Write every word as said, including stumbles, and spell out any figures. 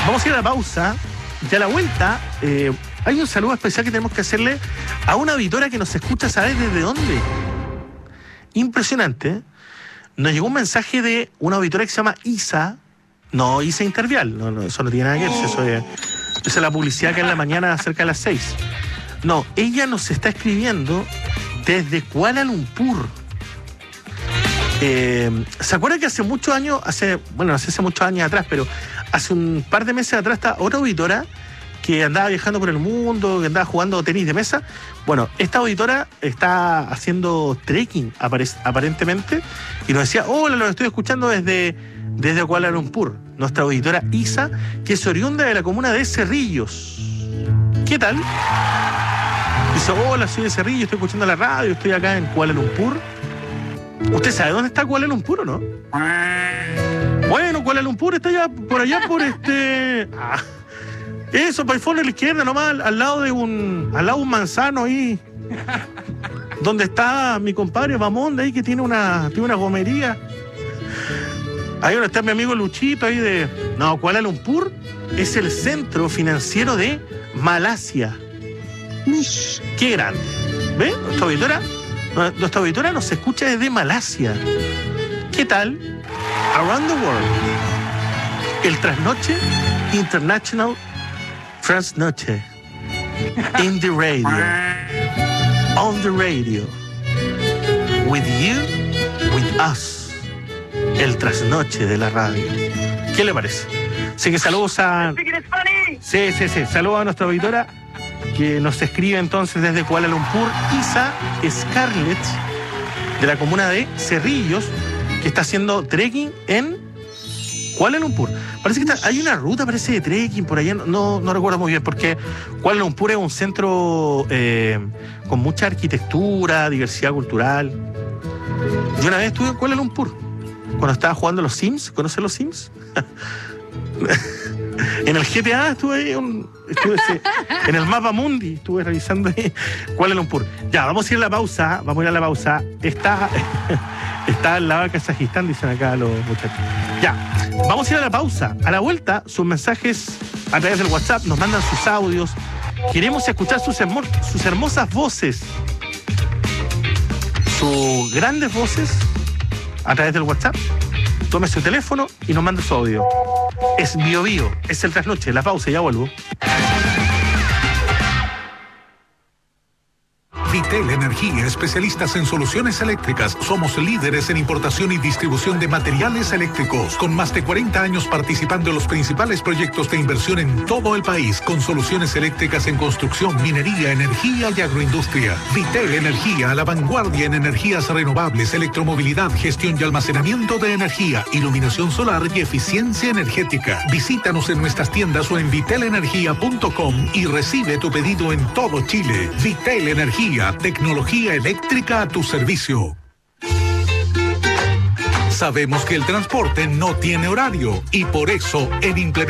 Vamos a ir a la pausa. Y a la vuelta, eh, hay un saludo especial que tenemos que hacerle a una auditora que nos escucha, ¿sabes desde dónde? Impresionante, ¿eh? Nos llegó un mensaje de una auditora que se llama Isa. No, Isa Intervial. No, no, eso no tiene nada que ver. Eso es, esa es la publicidad que es en la mañana cerca de las seis. No, ella nos está escribiendo desde Kuala Lumpur. Eh, ¿Se acuerdan que hace muchos años, hace, bueno, no sé, hace muchos años atrás, pero hace un par de meses atrás está otra auditora que andaba viajando por el mundo, que andaba jugando tenis de mesa? Bueno, esta auditora está haciendo trekking, aparentemente, y nos decía, hola, lo estoy escuchando desde, desde Kuala Lumpur. Nuestra auditora Isa, que es oriunda de la comuna de Cerrillos. ¿Qué tal? Dice, hola, soy de Cerrillos, estoy escuchando la radio, estoy acá en Kuala Lumpur. ¿Usted sabe dónde está Kuala Lumpur o no? Bueno, Kuala Lumpur está allá, por allá, por este... Ah, eso, Paifón a la izquierda nomás, al, al lado de un... Al lado de un manzano ahí. Donde está mi compadre Bamonde ahí, que tiene una, tiene una gomería. Ahí donde está mi amigo Luchito ahí de... No, Kuala Lumpur es el centro financiero de Malasia. ¡Qué grande! ¿Ves? Nuestra auditora, nuestra auditora nos escucha desde Malasia. ¿Qué tal? Around the World. El Trasnoche International Trasnoche. In the radio. On the radio. With you, with us. El Trasnoche de la radio. ¿Qué le parece? Así que saludos a... Sí, sí, sí. Saludos a nuestra auditora que nos escribe entonces desde Kuala Lumpur, Isa Scarlett, de la comuna de Cerrillos, que está haciendo trekking en Kuala Lumpur. Parece que está, hay una ruta, parece, de trekking por allá, no, no recuerdo muy bien, porque Kuala Lumpur es un centro eh, con mucha arquitectura, diversidad cultural. Yo una vez estuve en Kuala Lumpur, cuando estaba jugando los Sims. ¿Conocen los Sims? En el G T A estuve ahí, un, estuve ese, en el mapa mundi, estuve revisando ahí Kuala Lumpur. Ya, vamos a ir a la pausa, vamos a ir a la pausa. Está, está al lado de Kazajistán, dicen acá los muchachos. Ya, vamos a ir a la pausa. A la vuelta, sus mensajes a través del WhatsApp, nos mandan sus audios. Queremos escuchar sus, hermo, sus hermosas voces, sus grandes voces a través del WhatsApp. Tome su teléfono y nos manda su audio. Es Bio Bio, es el Trasnoche. La pausa, ya vuelvo. Vitel Energía, especialistas en soluciones eléctricas. Somos líderes en importación y distribución de materiales eléctricos, con más de cuarenta años participando en los principales proyectos de inversión en todo el país, con soluciones eléctricas en construcción, minería, energía y agroindustria. Vitel Energía, a la vanguardia en energías renovables, electromovilidad, gestión y almacenamiento de energía, iluminación solar y eficiencia energética. Visítanos en nuestras tiendas o en vitel energía punto com y recibe tu pedido en todo Chile. Vitel Energía, tecnología eléctrica a tu servicio. Sabemos que el transporte no tiene horario y por eso en Implementación